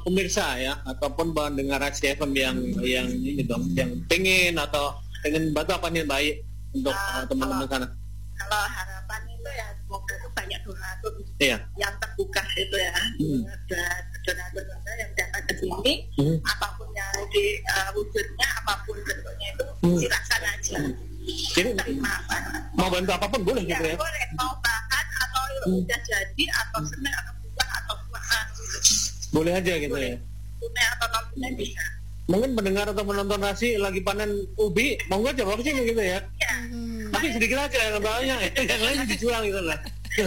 pemirsa ya ataupun pendengar FM yang ini dong, yang pengen bantu apa nih baik untuk teman-teman sana? Kalau harapan itu ya semoga itu banyak donatur Iya. yang terbuka itu ya. Donatur yang datang ke sini, apapun yang wujudnya, apapun bentuknya itu silakan aja. Jadi terima apa? mau bantu apapun boleh Ya, gitu ya? boleh, mau bahan atau udah jadi atau semen atau buah atau buahan gitu. Boleh aja gitu Boleh. ya. Tunai atau non tunai bisa. Mungkin pendengar atau penonton Rasi lagi panen ubi, mau gue coba kesini gitu ya. Ya. Tapi sedikit aja, yang banyak ya. Yang lain dijual gitu lah.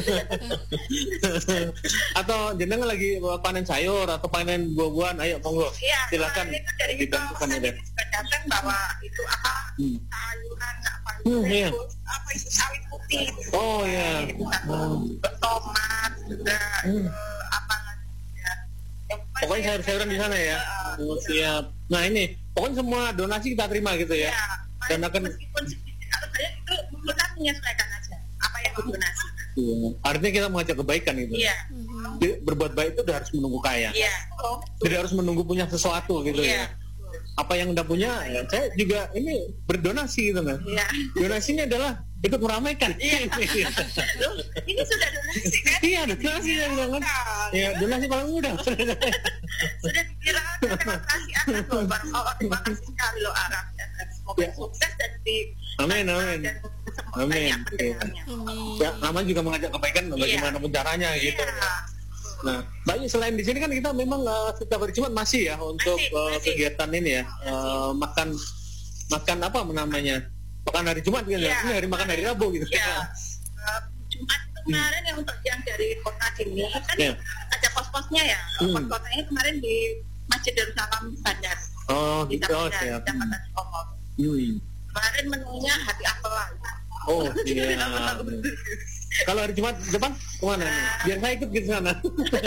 Atau jenengan lagi panen sayur atau panen buah-buahan, ayo monggo. Iya, Silakan itu dari dibantukan itu ya. juga datang bawa itu apa sayuran apa itu Iya. apa itu sawit putih. Oh iya. Tomat juga apa ya. Pokoknya sayur-sayuran di sana ya. Oh, siap. Nah ini, pokoknya semua donasi kita terima gitu ya. Dan akan meskipun sedikit atau banyak itu kita menyesuaikan aja apa yang didonasi. artinya kita mengajak kebaikan gitu. Iya. Jadi, berbuat baik itu udah harus menunggu kaya. Iya. Tidak harus menunggu punya sesuatu gitu ya. Apa yang udah punya, ya, saya juga ini berdonasi gitu kan. Iya. Donasinya adalah ikut meramaikan. Iya. Loh, ini sudah donasi kan? Iya, donasi yang kan. Ya, donasi paling mudah. Sudah dikira terima kasih atas loh Bang. Oh, terima kasih sekali loh Araf. Semoga sukses dan di Amin. Amin. Ya, namanya juga mengajak kebaikan bagaimanapun caranya gitu. Nah, banyak selain di sini kan kita memang setiap hari Jumat masih ya untuk kegiatan ini ya, makan apa namanya, makan hari Jumat gitu ya. Ini hari makan hari Rabu gitu. Iya. Jumat itu kemarin yang untuk yang dari kota sini kan ada pos-posnya ya. Pos-posnya kemarin di Masjid Darussalam Bandar. Oh, di gitu. Oh, Kecamatan siap. Skokol. Kemarin menunya hati apelan. Oh, iya. Kalau hari Jumat depan kemana nih? Biar saya ikut ke sana.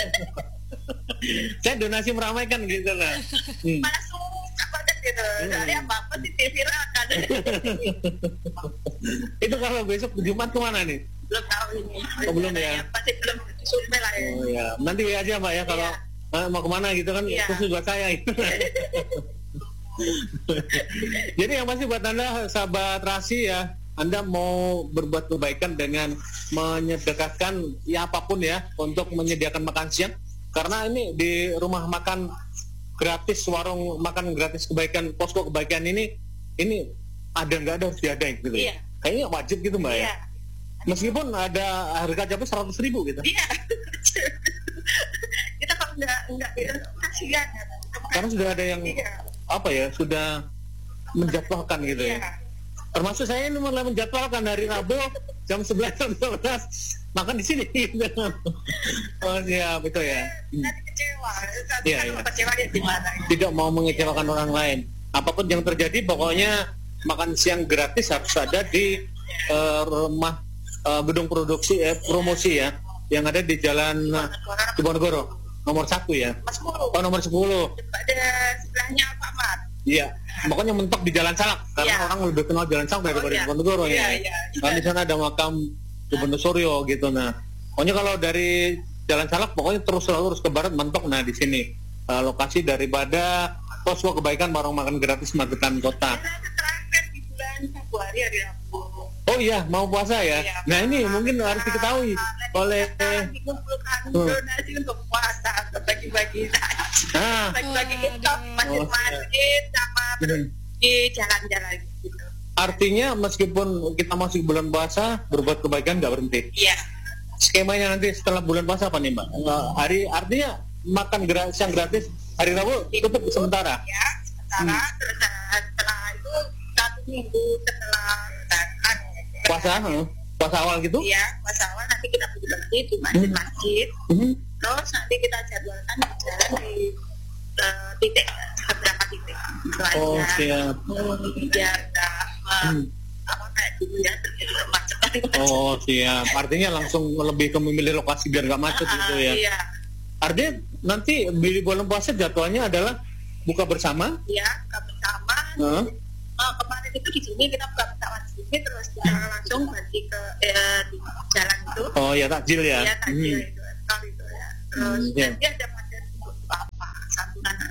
Saya donasi meramaikan gitu lah. Masuk apa gitu. Dari apa sih viral kan. Itu kalau besok Jumat kemana nih? Belum tahu ini. Oh, belum ya? Pasti belum survei lah ya. Oh ya, nanti WA aja Mbak ya kalau mau kemana gitu kan, khusus buat saya. Jadi yang pasti buat Anda sahabat Rasi ya, Anda mau berbuat kebaikan dengan menyedekahkan ya apapun ya untuk menyediakan makan siang, karena ini di rumah makan gratis, warung makan gratis kebaikan, posko kebaikan ini ada nggak ada harus diadain gitu ya. Kayaknya wajib gitu Mbak ya. Meskipun ada harga cabai 100.000 gitu. Iya. Kita kalau nggak kasihan ya. Karena sudah ada yang apa ya, sudah menjadwalkan gitu ya. Termasuk saya ini mulai menjadwalkan hari Rabu jam 11 atau 12 makan di sini. Oh siap, betul ya. Nanti kecewa. Iya. Kecewa di mana? Tidak mau mengecewakan orang lain. Apapun yang terjadi, pokoknya makan siang gratis harus ada di rumah gedung produksi promosi ya, yang ada di Jalan Diponegoro nomor 1 ya. Oh nomor 10. Ada sebelahnya Alfamart. Iya. Pokoknya mentok di Jalan Salak karena orang lebih kenal Jalan Salak daripada Diponegoro ya. Karena di sana ada makam Gubernur Suryo gitu. Nah, pokoknya kalau dari Jalan Salak pokoknya terus ke barat mentok. Nah di sini lokasi daripada posko kebaikan warung makan gratis Magetan Kota. Terakhir di bulan Februari hari Rabu. Oh iya, mau puasa ya. Nah ini mungkin harus diketahui oleh dikumpulkan donasi untuk puasa, untuk bagi-bagi bagi-bagi itu masjid sama di jalan-jalan gitu. Artinya meskipun kita masih bulan puasa, berbuat kebaikan nggak berhenti. Iya. Skemanya nanti setelah bulan puasa apa nih Mbak? Artinya makan yang gratis hari Rabu tutup sementara. Ya, sementara terus setelah itu 1 minggu setelah puasa awal gitu? Iya, puasa awal nanti kita bagi di masjid. Terus nanti kita jadwalkan jalan di titik beberapa titik. Oh siap. Biar apa kayak dulu ya terjadi kemacetan. Oh siap. Artinya langsung lebih ke memilih lokasi biar nggak macet gitu ya. Iya. Artinya nanti di bulan puasa jadwalnya adalah buka bersama? Iya, buka bersama. Kemarin itu di sini kita buka bersama di sini, terus langsung bagi ke di jalan itu. Oh ya takjil ya. Iya takjil itu, itu ya. Terus nanti ada pada apa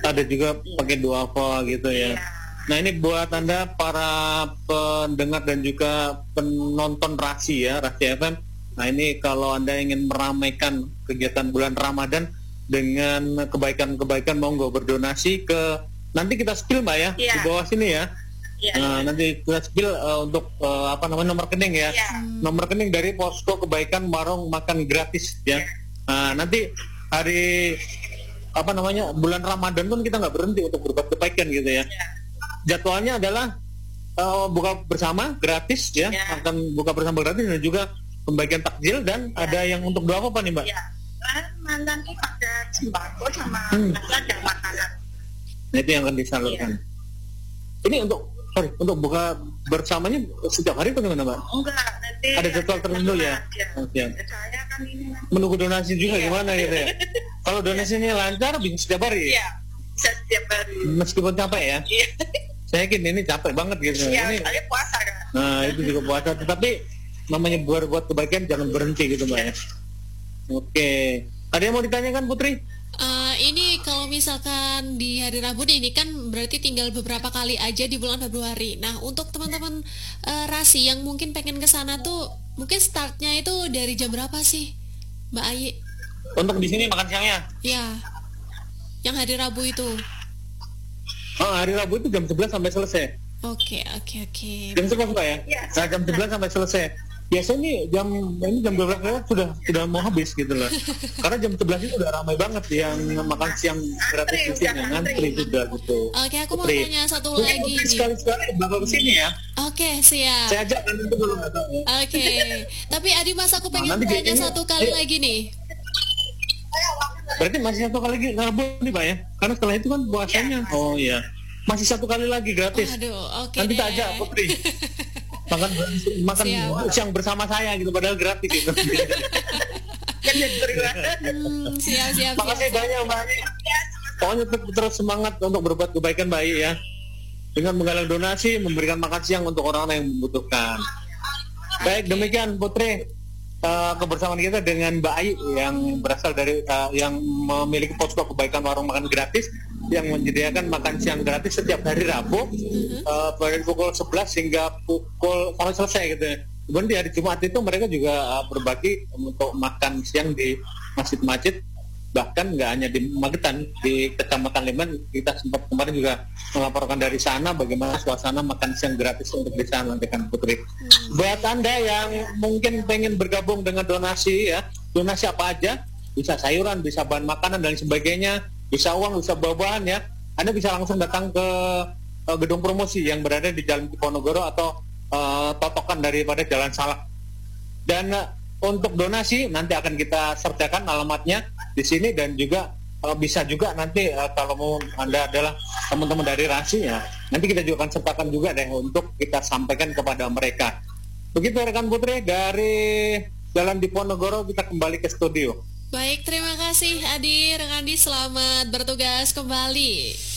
ada juga pakai duafa gitu ya. Nah ini buat Anda para pendengar dan juga penonton Rasi ya, Rasi FM. Nah ini kalau Anda ingin meramaikan kegiatan bulan Ramadan dengan kebaikan-kebaikan, monggo berdonasi ke, nanti kita spill Mbak ya, di bawah sini ya. Nah nanti kita spill untuk nomor rekening ya. Nomor rekening dari Posko Kebaikan Warung Makan Gratis ya. Nah nanti hari bulan Ramadan pun kita nggak berhenti untuk berbuat kebaikan gitu ya. Jadwalnya adalah buka bersama gratis ya, akan buka bersama gratis dan juga pembagian takjil dan ada yang untuk doa apa nih Mbak? Nanti ada sembako sama ada makanan. Nah itu yang akan disalurkan. Ini untuk buka bersamanya setiap hari atau gimana Mbak? Enggak, nanti ada jadwal tertentu ya. Saya kan ini menunggu donasi juga gimana gitu ya. Kalau donasinya lancar bisa setiap hari. Iya, bisa setiap hari. Meskipun capek ya. Iya. Saya yakin ini capek banget gitu. Iya, ini saya puasa kan. Nah itu juga puasa, tetapi namanya buat kebaikan jangan berhenti gitu Mbak ya. Oke. Ada yang mau ditanyakan Putri? Ini kalau misalkan di hari Rabu ini kan berarti tinggal beberapa kali aja di bulan Februari. Nah untuk teman-teman Rasi yang mungkin pengen ke sana tuh, mungkin startnya itu dari jam berapa sih Mbak Ayi? Untuk di sini makan siangnya? Ya, yang hari Rabu itu. Hari Rabu itu jam 11 sampai selesai. Oke. Jam 11 Mbak ya? Nah, jam 11 sampai selesai. Biasanya jam 12 sudah mau habis gitu loh. Karena jam 11 itu udah ramai banget yang makan siang gratis di sini, ngantri juga gitu. Oke, aku mau tanya satu lagi. Sekali-sekali bakal kesini ya. Oke, siap. Saya ajak nanti dulu nggak tahu ya. Oke. Tapi Adi, Mas, aku pengen tanya satu kali lagi nih. Berarti masih satu kali lagi Rabu nih Pak ya? Karena setelah itu kan puasanya. Oh iya. Masih satu kali lagi gratis. Aduh, oke. Nanti tak ajak Putri. makan siang bersama saya gitu, padahal gratis gitu. Siap. Makasih banyak Mbak. Pokoknya terus semangat untuk berbuat kebaikan Mbak ya. Dengan menggalang donasi, memberikan makan siang untuk orang-orang yang membutuhkan. Baik, demikian Putri. Kebersamaan kita dengan Mbak Ayu yang berasal dari yang memiliki posko kebaikan warung makan gratis yang menyediakan makan siang gratis setiap hari Rabu dari pukul 11 hingga pukul sampai selesai gitu. Kemudian di hari Jumat itu mereka juga berbagi untuk makan siang di masjid-masjid, bahkan nggak hanya di Magetan, di Kecamatan Limban kita sempat kemarin juga melaporkan dari sana bagaimana suasana makan siang gratis untuk di sana dengan Putri. Buat Anda yang mungkin pengen bergabung dengan donasi ya, donasi apa aja, bisa sayuran, bisa bahan makanan dan sebagainya, bisa uang, bisa buah-buahan ya, Anda bisa langsung datang ke gedung promosi yang berada di Jalan Diponegoro atau totokan daripada Jalan Salak. Dan untuk donasi nanti akan kita sertakan alamatnya di sini dan juga bisa juga nanti kalau mau Anda adalah teman-teman dari Rasi ya, nanti kita juga akan sertakan juga deh untuk kita sampaikan kepada mereka. Begitu rekan Putri, dari Jalan Diponegoro kita kembali ke studio. Baik, terima kasih Adi, rekan Adi, selamat bertugas kembali.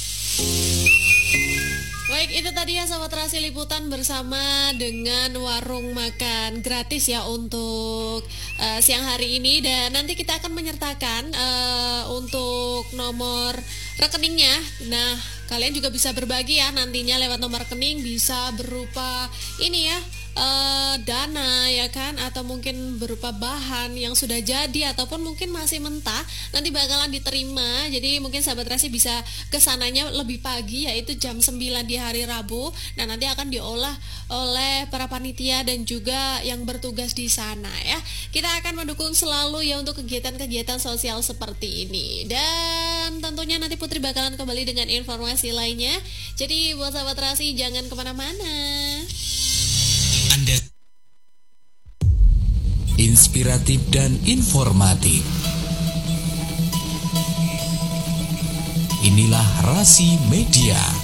Baik, itu tadi ya sahabat Rasi Liputan bersama dengan warung makan gratis ya untuk siang hari ini. Dan nanti kita akan menyertakan untuk nomor rekeningnya. Nah, kalian juga bisa berbagi ya nantinya lewat nomor rekening, bisa berupa ini ya, dana ya kan, atau mungkin berupa bahan yang sudah jadi ataupun mungkin masih mentah, nanti bakalan diterima. Jadi mungkin sahabat Rasi bisa kesananya lebih pagi, yaitu jam 9 di hari Rabu. Nah nanti akan diolah oleh para panitia dan juga yang bertugas di sana ya. Kita akan mendukung selalu ya untuk kegiatan-kegiatan sosial seperti ini. Dan tentunya nanti Putri bakalan kembali dengan informasi lainnya. Jadi buat sahabat Rasi jangan kemana-mana. Anda inspiratif dan informatif. Inilah Rasi Media.